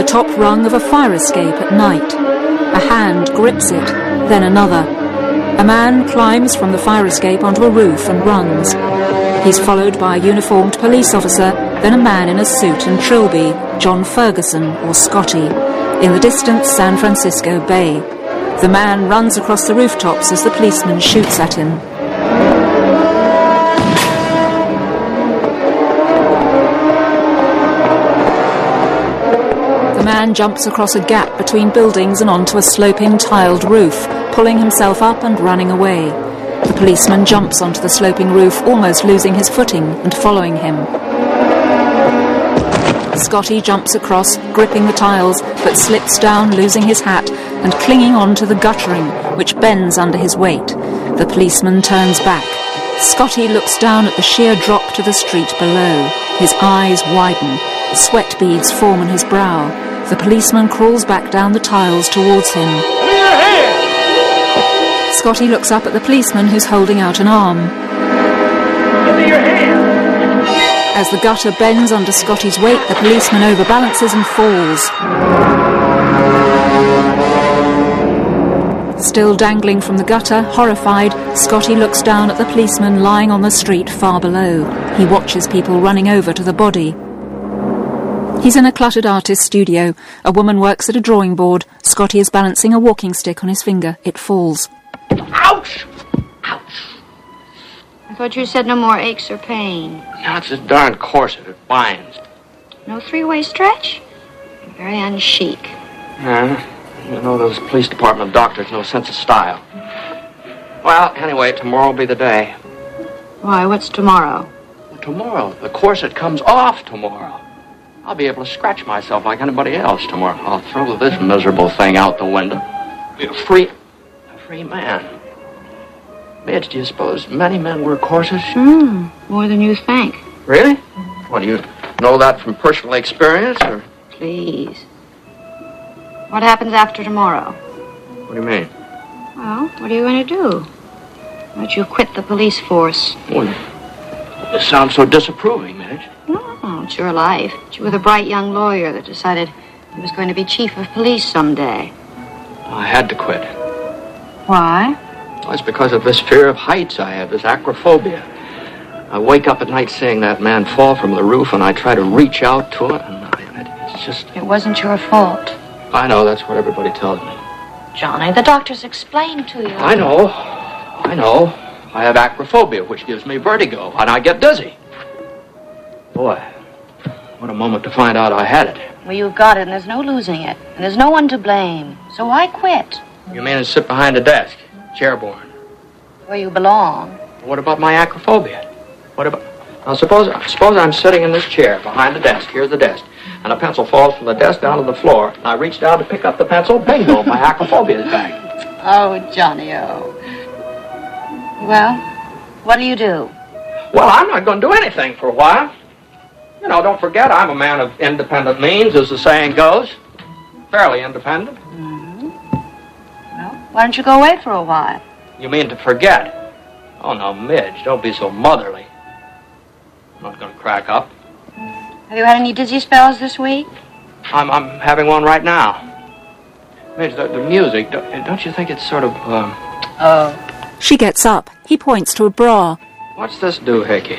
top rung of a fire escape at night. A hand grips it, then another. A man climbs from the fire escape onto a roof and runs. He's followed by a uniformed police officer, then a man in a suit and trilby, John Ferguson, or Scotty. In the distance, San Francisco Bay. The man runs across the rooftops as the policeman shoots at him. The man jumps across a gap between buildings and onto a sloping tiled roof, pulling himself up and running away. The policeman jumps onto the sloping roof, almost losing his footing, and following him. Scotty jumps across, gripping the tiles, but slips down, losing his hat, and clinging on to the guttering, which bends under his weight. The policeman turns back. Scotty looks down at the sheer drop to the street below. His eyes widen. Sweat beads form on his brow. The policeman crawls back down the tiles towards him. Give me your hand! Scotty looks up at the policeman, who's holding out an arm. Give me your hand! As the gutter bends under Scotty's weight, the policeman overbalances and falls. Still dangling from the gutter, horrified, Scotty looks down at the policeman lying on the street far below. He watches people running over to the body. He's in a cluttered artist's studio. A woman works at a drawing board. Scotty is balancing a walking stick on his finger. It falls. Ouch! Ouch! I thought you said no more aches or pain. Now it's this darn corset. It binds. No three-way stretch? Very unchic. You know, those police department doctors, no sense of style. Well, anyway, tomorrow will be the day. Why, what's tomorrow? Well, tomorrow. The corset comes off tomorrow. I'll be able to scratch myself like anybody else tomorrow. I'll throw this miserable thing out the window. Be a free man. Midge, do you suppose many men wear corsets? More than you think. Really? What, do you know that from personal experience, or? Please. What happens after tomorrow? What do you mean? Well, what are you going to do? Won't you quit the police force? Well, you sound so disapproving, Midge. No, it's your life. But you were the bright young lawyer that decided he was going to be chief of police someday. I had to quit. Why? Well, it's because of this fear of heights I have, this acrophobia. I wake up at night seeing that man fall from the roof, and I try to reach out to it, and it's just... It wasn't your fault. I know, that's what everybody tells me. Johnny, the doctors explained to you. I know. I have acrophobia, which gives me vertigo, and I get dizzy. Boy, what a moment to find out I had it. Well, you've got it, and there's no losing it. And there's no one to blame. So why quit? You mean to sit behind a desk, chairborne? Where you belong. What about my acrophobia? What about... Now, suppose I'm sitting in this chair behind the desk. Here's the desk. And a pencil falls from the desk down to the floor. And I reach down to pick up the pencil. Bingo, my acrophobia is back. Oh, Johnny-o. Well, what do? Well, I'm not going to do anything for a while. You know, don't forget, I'm a man of independent means, as the saying goes. Fairly independent. Mm-hmm. Well, why don't you go away for a while? You mean to forget? Oh, now, Midge, don't be so motherly. I'm not going to crack up. Have you had any dizzy spells this week? I'm having one right now. Midge, the music, don't you think it's sort of, Oh. She gets up. He points to a bra. What's this doohickey?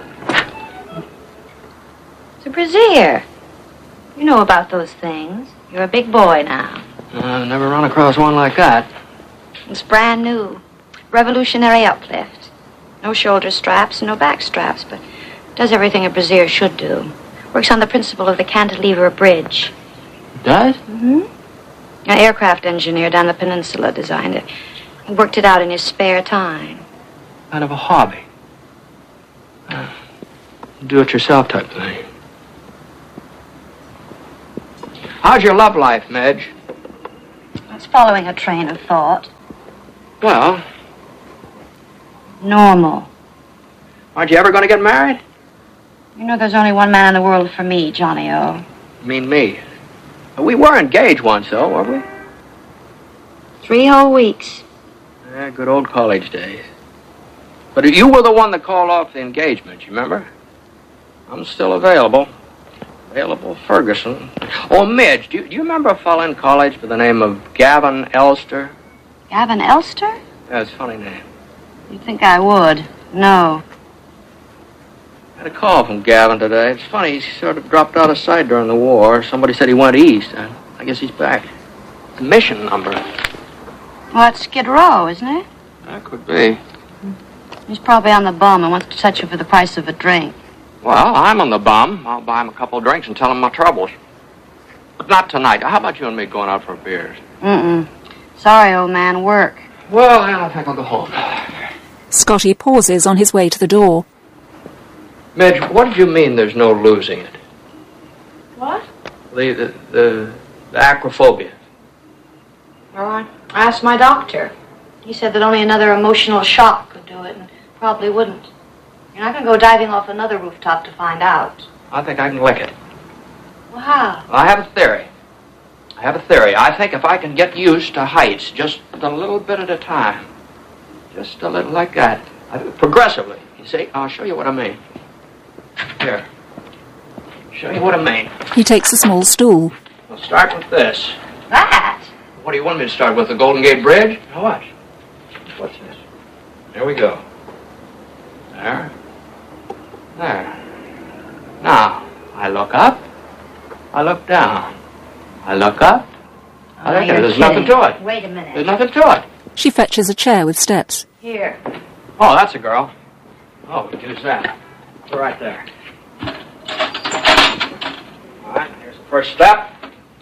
It's a brassiere. You know about those things. You're a big boy now. I've never run across one like that. It's brand new. Revolutionary uplift. No shoulder straps and no back straps, but does everything a brassiere should do. Works on the principle of the cantilever bridge. Does? Mm-hmm. An aircraft engineer down the peninsula designed it. He worked it out in his spare time. Kind of a hobby. Do-it-yourself type thing. How's your love life, Midge? It's following a train of thought. Well, Normal. aren't you ever going to get married? You know there's only one man in the world for me, Johnny-o. You mean me? We were engaged once, though, weren't we? 3 whole weeks. Yeah, good old college days. But you were the one that called off the engagement, you remember? I'm still available. Available Ferguson. Oh, Midge, do you remember a fellow in college by the name of Gavin Elster? Gavin Elster? That's a funny name. You'd think I would. No. I had a call from Gavin today. It's funny, he sort of dropped out of sight during the war. Somebody said he went east. I guess he's back. It's a mission number. Well, that's Skid Row, isn't it? That could be. He's probably on the bum and wants to touch you for the price of a drink. Well, I'm on the bum. I'll buy him a couple of drinks and tell him my troubles. But not tonight. How about you and me going out for beers? Sorry, old man, work. Well, then I think I'll go home. Scotty pauses on his way to the door. Midge, what did you mean there's no losing it? What? The acrophobia. Well, I asked my doctor. He said that only another emotional shock could do it, and probably wouldn't. You're not going to go diving off another rooftop to find out. I think I can lick it. Well, how? I have a theory. I think if I can get used to heights just a little bit at a time, just a little like that, progressively, you see, I'll show you what I mean. Here. Show you what I mean. He takes a small stool. We'll start with this. That? What do you want me to start with, the Golden Gate Bridge? Now watch. What's this? Here we go. There. Now, I look up. I look down. I look up. I look down. There's nothing to it. Wait a minute. There's nothing to it. She fetches a chair with steps. Here. Oh, that's a girl. Oh, we can use that. Right there. All right, here's the first step.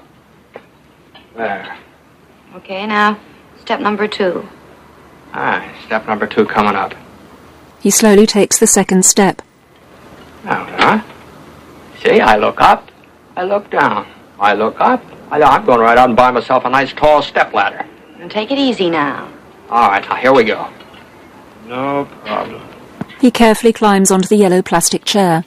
There. Okay, now, step number 2. All right, step number 2 coming up. He slowly takes the second step. Now, see, I look up, I look down. I look up, I'm going right out and buy myself a nice tall step ladder. And take it easy now. All right, now here we go. No problem. He carefully climbs onto the yellow plastic chair.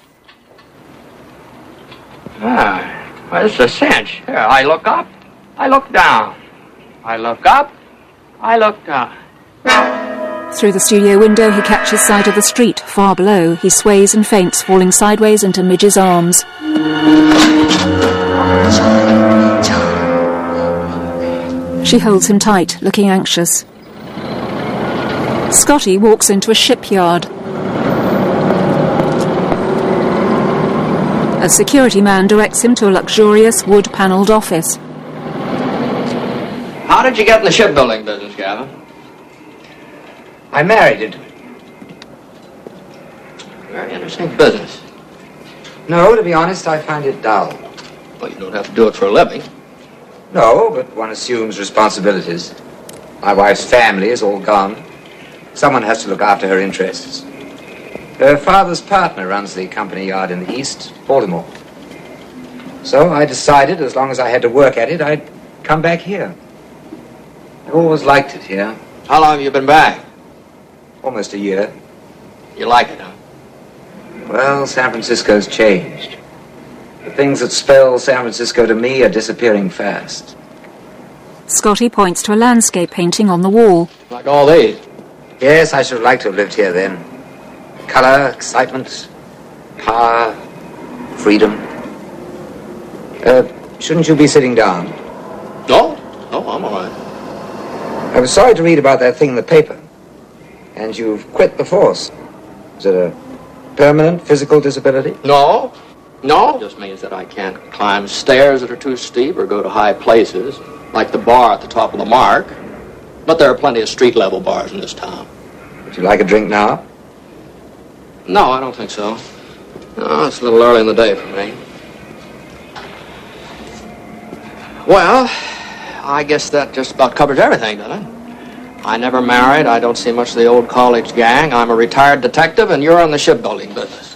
Well, this is a cinch. Here, I look up, I look down. I look up, I look down. Through the studio window, he catches sight of the street. Far below, he sways and faints, falling sideways into Midge's arms. She holds him tight, looking anxious. Scotty walks into a shipyard. A security man directs him to a luxurious wood-panelled office. How did you get in the shipbuilding business, Gavin? I married into it. Very interesting business. No, to be honest, I find it dull. Well, you don't have to do it for a living. No, but one assumes responsibilities. My wife's family is all gone. Someone has to look after her interests. Her father's partner runs the company yard in the east, Baltimore. So I decided, as long as I had to work at it, I'd come back here. I've always liked it here. How long have you been back? Almost a year. You like it, huh? Well, San Francisco's changed. The things that spell San Francisco to me are disappearing fast. Scotty points to a landscape painting on the wall. Like all these. Yes, I should have liked to have lived here then. Color, excitement, power, freedom. Shouldn't you be sitting down? No, I'm all right. I was sorry to read about that thing in the paper. And you've quit the force. Is it a permanent physical disability? No. It just means that I can't climb stairs that are too steep or go to high places, like the bar at the top of the Mark. But there are plenty of street-level bars in this town. Would you like a drink now? No, I don't think so. No, it's a little early in the day for me. Well, I guess that just about covers everything, doesn't it? I never married. I don't see much of the old college gang. I'm a retired detective, and you're in the shipbuilding business.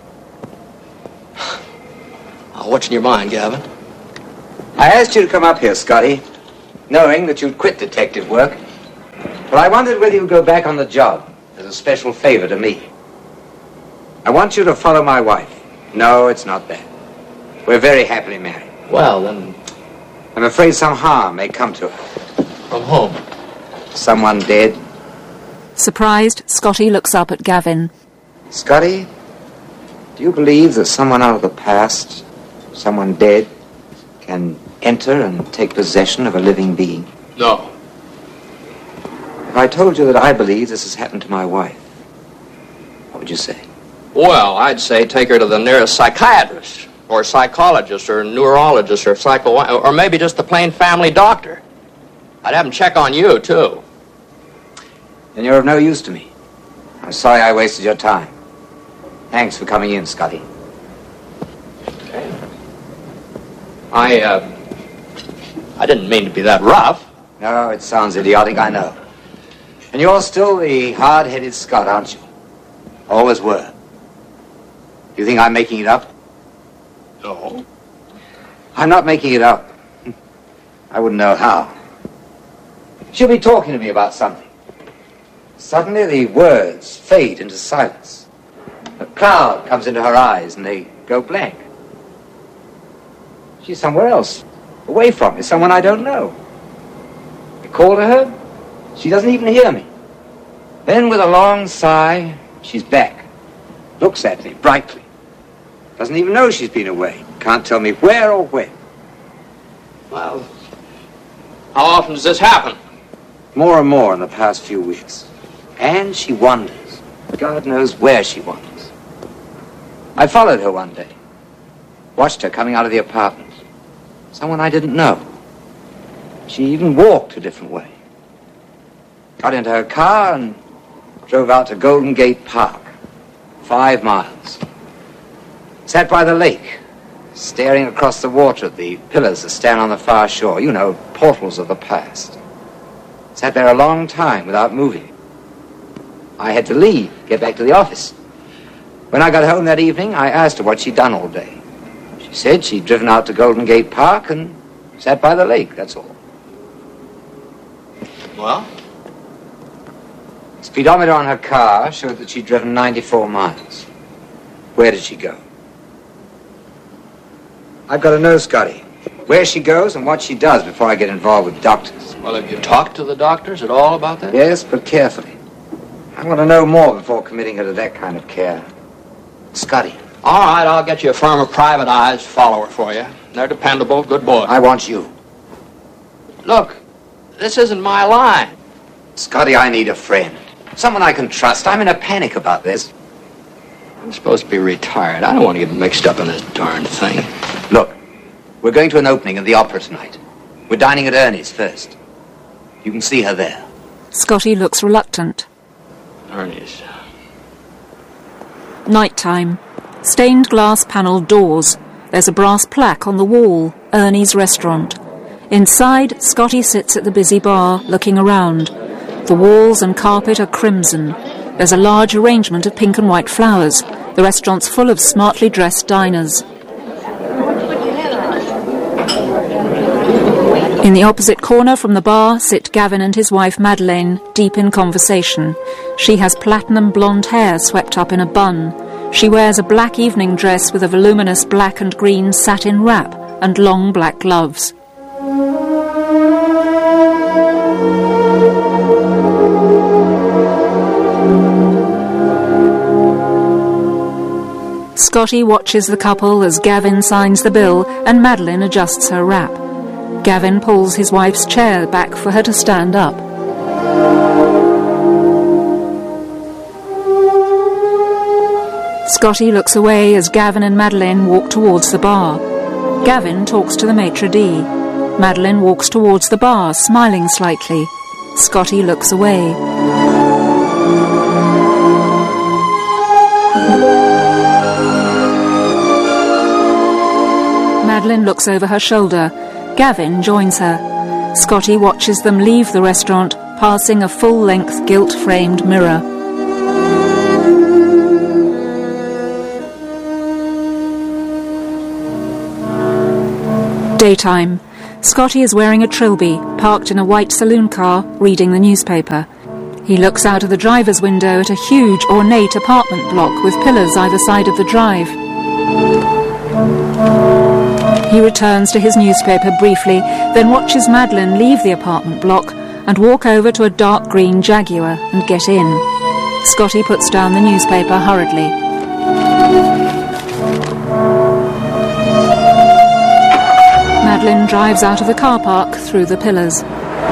What's in your mind, Gavin? I asked you to come up here, Scotty, knowing that you'd quit detective work. But I wondered whether you'd go back on the job as a special favor to me. I want you to follow my wife. No, it's not that. We're very happily married. Well, then... I'm afraid some harm may come to her. From whom? Someone dead. Surprised, Scotty looks up at Gavin. Scotty, do you believe that someone out of the past someone dead can enter and take possession of a living being? No. If I told you that I believe this has happened to my wife, what would you say? Well, I'd say take her to the nearest psychiatrist, or psychologist, or neurologist, or or maybe just the plain family doctor. I'd have him check on you, too. Then you're of no use to me. I'm sorry I wasted your time. Thanks for coming in, Scotty. I didn't mean to be that rough. No, it sounds idiotic, I know. And you're still the hard-headed Scot, aren't you? Always were. You think I'm making it up? No. I'm not making it up. I wouldn't know how. She'll be talking to me about something. Suddenly the words fade into silence. A cloud comes into her eyes and they go blank. She's somewhere else, away from me, someone I don't know. I call to her, she doesn't even hear me. Then with a long sigh, she's back. Looks at me brightly. Doesn't even know she's been away. Can't tell me where or when. Well, how often does this happen? More and more in the past few weeks. And she wanders. God knows where she wanders. I followed her one day. Watched her coming out of the apartment. Someone I didn't know. She even walked a different way. Got into her car and drove out to Golden Gate Park. 5 miles. Sat by the lake, staring across the water at the pillars that stand on the far shore. You know, portals of the past. Sat there a long time without moving. I had to leave, get back to the office. When I got home that evening, I asked her what she'd done all day. She said she'd driven out to Golden Gate Park and sat by the lake, that's all. Well? Speedometer on her car showed that she'd driven 94 miles. Where did she go? I've got to know, Scotty, where she goes and what she does before I get involved with doctors. Well, have you talked to the doctors at all about that? Yes, but carefully. I want to know more before committing her to that kind of care. Scotty. All right, I'll get you a firm of private eyes follower for you. They're dependable, good boys. I want you. Look, this isn't my line. Scotty, I need a friend. Someone I can trust. I'm in a panic about this. I'm supposed to be retired. I don't want to get mixed up in this darn thing. Look, we're going to an opening of the opera tonight. We're dining at Ernie's first. You can see her there. Scotty looks reluctant. Ernie's. Nighttime. Stained glass panelled doors. There's a brass plaque on the wall, Ernie's Restaurant. Inside, Scotty sits at the busy bar, looking around. The walls and carpet are crimson. There's a large arrangement of pink and white flowers. The restaurant's full of smartly dressed diners. In the opposite corner from the bar sit Gavin and his wife Madeleine, deep in conversation. She has platinum blonde hair swept up in a bun. She wears a black evening dress with a voluminous black and green satin wrap and long black gloves. Scotty watches the couple as Gavin signs the bill and Madeleine adjusts her wrap. Gavin pulls his wife's chair back for her to stand up. Scotty looks away as Gavin and Madeleine walk towards the bar. Gavin talks to the maitre d'. Madeleine walks towards the bar, smiling slightly. Scotty looks away. Madeleine looks over her shoulder. Gavin joins her. Scotty watches them leave the restaurant, passing a full-length gilt-framed mirror. Daytime. Scotty is wearing a trilby, parked in a white saloon car, reading the newspaper. He looks out of the driver's window at a huge, ornate apartment block with pillars either side of the drive. He returns to his newspaper briefly, then watches Madeleine leave the apartment block and walk over to a dark green Jaguar and get in. Scotty puts down the newspaper hurriedly. Madeleine drives out of the car park through the pillars.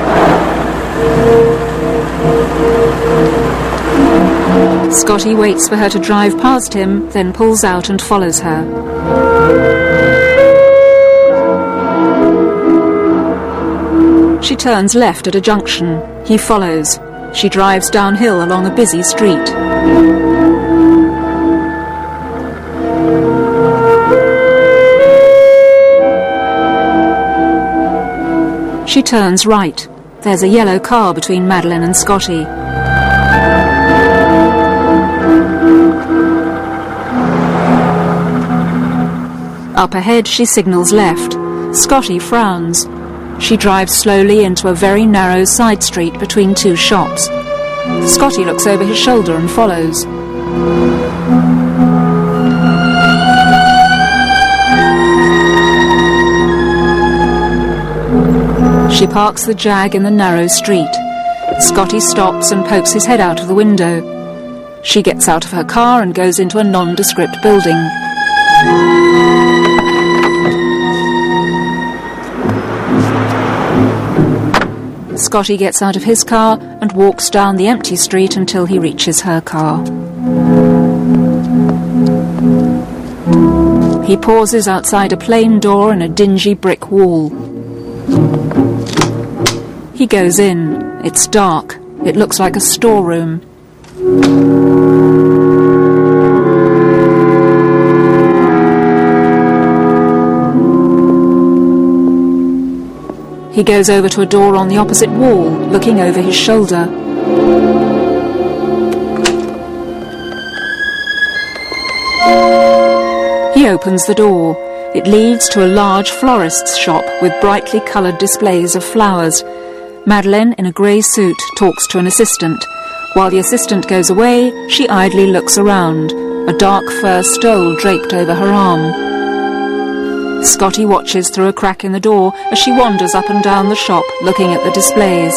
Scotty waits for her to drive past him, then pulls out and follows her. She turns left at a junction. He follows. She drives downhill along a busy street. She turns right. There's a yellow car between Madeleine and Scotty. Up ahead, she signals left. Scotty frowns. She drives slowly into a very narrow side street between two shops. Scotty looks over his shoulder and follows. She parks the Jag in the narrow street. Scotty stops and pokes his head out of the window. She gets out of her car and goes into a nondescript building. Scotty gets out of his car and walks down the empty street until he reaches her car. He pauses outside a plain door and a dingy brick wall. He goes in. It's dark. It looks like a storeroom. He goes over to a door on the opposite wall, looking over his shoulder. He opens the door. It leads to a large florist's shop with brightly coloured displays of flowers. Madeleine, in a grey suit, talks to an assistant. While the assistant goes away, she idly looks around, a dark fur stole draped over her arm. Scotty watches through a crack in the door as she wanders up and down the shop, looking at the displays.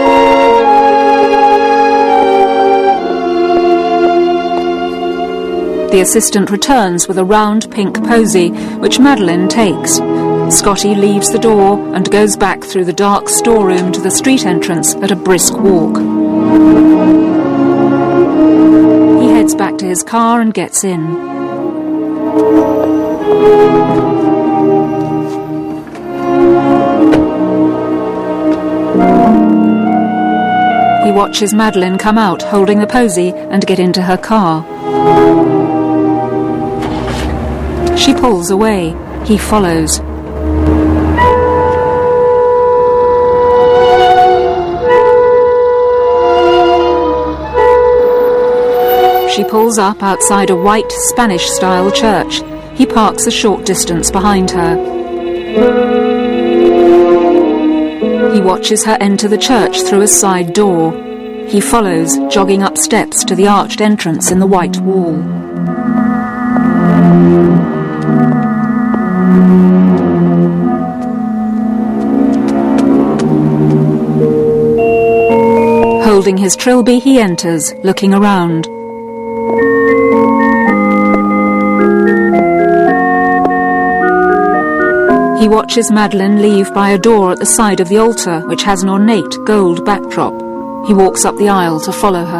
The assistant returns with a round pink posy, which Madeleine takes. Scotty leaves the door and goes back through the dark storeroom to the street entrance at a brisk walk. He heads back to his car and gets in. He watches Madeleine come out holding the posy and get into her car. She pulls away. He follows. She pulls up outside a white Spanish-style church. He parks a short distance behind her. He watches her enter the church through a side door. He follows, jogging up steps to the arched entrance in the white wall. Holding his trilby, he enters, looking around. He watches Madeleine leave by a door at the side of the altar, which has an ornate gold backdrop. He walks up the aisle to follow her.